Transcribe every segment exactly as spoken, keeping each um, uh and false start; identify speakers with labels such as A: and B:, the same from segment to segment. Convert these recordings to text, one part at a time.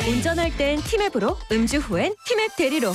A: 운전할 땐 티맵으로, 음주 후엔 티맵 대리로.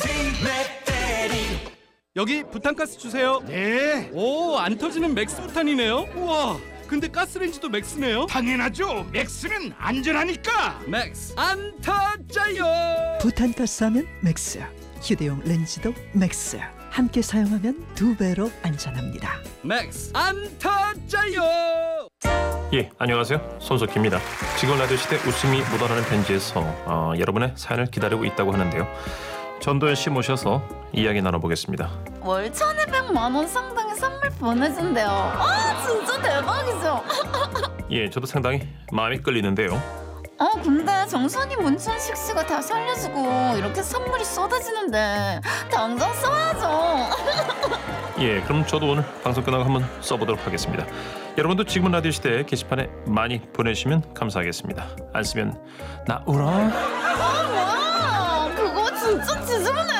B: 여기 부탄가스 주세요.
C: 네,
B: 오, 안 터지는 맥스 부탄이네요. 우와, 근데 가스레인지도 맥스네요.
C: 당연하죠. 맥스는 안전하니까.
B: 맥스 안 터져요.
D: 부탄가스 하면 맥스, 휴대용 렌즈도 맥스. 함께 사용하면 두 배로 안전합니다.
B: 맥스 안 터져요.
E: 예, 안녕하세요. 손석희입니다. 지금 라디오 시대 웃음이 묻어나는 편지에서 어, 여러분의 사연을 기다리고 있다고 하는데요. 전도연 씨 모셔서 이야기 나눠보겠습니다.
F: 월 천이백만 원 상당의 선물 보내준대요. 아, 진짜 대박이죠.
E: 예, 저도 상당히 마음이 끌리는데요.
F: 어, 근데 정선이 문천식 씨가 다 살려주고 이렇게 선물이 쏟아지는데 당장 써야죠.
E: 예, 그럼 저도 오늘 방송 끝나고 한번 써보도록 하겠습니다. 여러분도 지금은 라디오 시대 게시판에 많이 보내주시면 감사하겠습니다. 안 쓰면 나 울어.
F: 아, 뭐야? 그거 진짜 지저분해.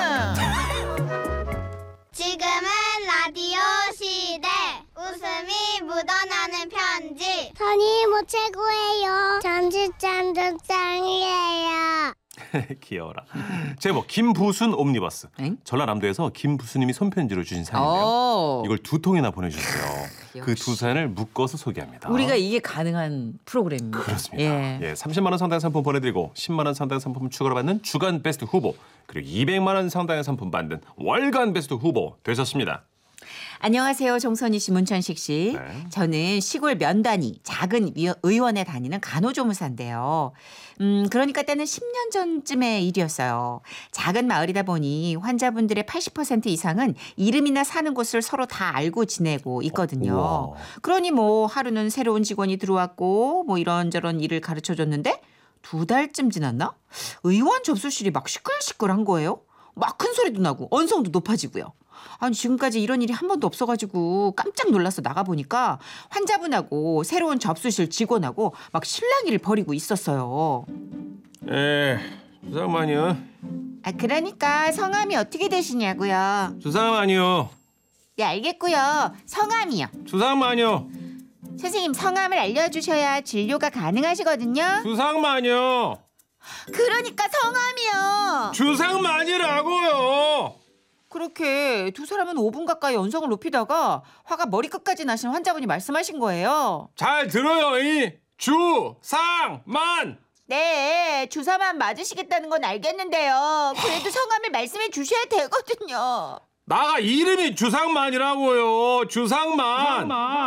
G: 지금은 라디오 시대 웃음이 묻어나는 편지. 선이 뭐 최고예요. 전주짠도 짱이에요.
H: 귀여워라. 제목 김부순 옴니버스.
I: 엥?
H: 전라남도에서 김부순님이 손편지로 주신 사연인데요.
I: 오.
H: 이걸 두 통이나 보내주셨어요. 그 두 사연을 묶어서 소개합니다.
I: 우리가 이게 가능한 프로그램입니다.
H: 그렇습니다.
I: 예.
H: 예, 삼십만 원 상당의 상품 보내드리고 십만 원 상당의 상품 추가로 받는 주간 베스트 후보, 그리고 이백만 원 상당의 상품 받는 월간 베스트 후보 되셨습니다.
I: 안녕하세요. 정선희 씨, 문천식 씨.
H: 네.
I: 저는 시골 면단위 작은 위- 의원에 다니는 간호조무사인데요. 음, 그러니까 때는 십 년 전쯤의 일이었어요. 작은 마을이다 보니 환자분들의 팔십 퍼센트 이상은 이름이나 사는 곳을 서로 다 알고 지내고 있거든요.
H: 우와.
I: 그러니 뭐 하루는 새로운 직원이 들어왔고 뭐 이런저런 일을 가르쳐줬는데 두 달쯤 지났나? 의원 접수실이 막 시끌시끌한 거예요. 막 큰 소리도 나고 언성도 높아지고요. 아니 지금까지 이런 일이 한 번도 없어가지고 깜짝 놀라서 나가보니까 환자분하고 새로운 접수실 직원하고 막 실랑이를 벌이고 있었어요.
H: 예, 주상만이요.
I: 아 그러니까 성함이 어떻게 되시냐고요.
H: 주상만이요.
I: 네 알겠고요. 성함이요.
H: 주상만이요.
I: 선생님 성함을 알려주셔야 진료가 가능하시거든요.
H: 주상만이요.
I: 그러니까 성함이요.
H: 주상만이라고요.
I: 그렇게 두 사람은 오 분 가까이 언성을 높이다가 화가 머리끝까지 나신 환자분이 말씀하신 거예요.
H: 잘 들어요. 이 주상만.
I: 네, 주사만 맞으시겠다는 건 알겠는데요. 그래도 성함을 말씀해 주셔야 되거든요.
H: 나가 이름이 주상만이라고요. 주상만.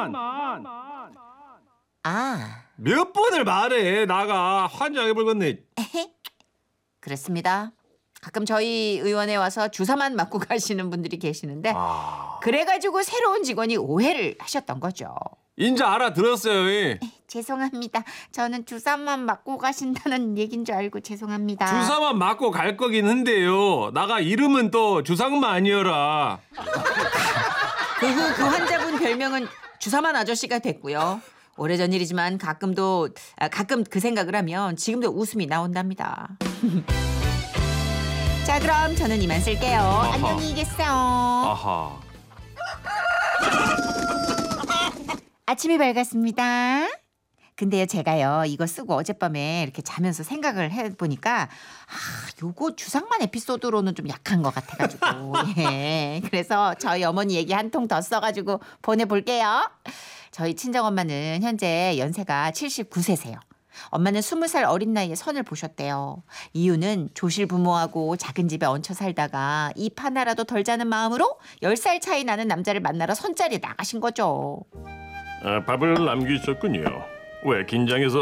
I: 아,
H: 몇 번을 말해. 나가 환장해 볼겠네.
I: 그렇습니다. 가끔 저희 의원에 와서 주사만 맞고 가시는 분들이 계시는데
H: 아,
I: 그래가지고 새로운 직원이 오해를 하셨던 거죠.
H: 인자 알아들었어요. 이.
I: 죄송합니다. 저는 주사만 맞고 가신다는 얘기인 줄 알고 죄송합니다.
H: 주사만 맞고 갈 거긴 한데요. 나가 이름은 또 주상만이어라.
I: 그 후 그 환자분 별명은 주사만 아저씨가 됐고요. 오래전 일이지만 가끔도 아, 가끔 그 생각을 하면 지금도 웃음이 나온답니다. 자 그럼 저는 이만 쓸게요. 안녕히 계세요.
H: 아하.
I: 아침이 밝았습니다. 근데요 제가요 이거 쓰고 어젯밤에 이렇게 자면서 생각을 해보니까 아 요거 주상만 에피소드로는 좀 약한 것 같아가지고 예 그래서 저희 어머니 얘기 한 통 더 써가지고 보내볼게요. 저희 친정엄마는 현재 연세가 칠십구 세세요. 엄마는 스무 살 어린 나이에 선을 보셨대요. 이유는 조실 부모하고 작은 집에 얹혀 살다가 입 하나라도 덜 자는 마음으로 열 살 차이 나는 남자를 만나러 선자리에 나가신 거죠.
E: 아, 밥을 남기셨군요. 왜 긴장해서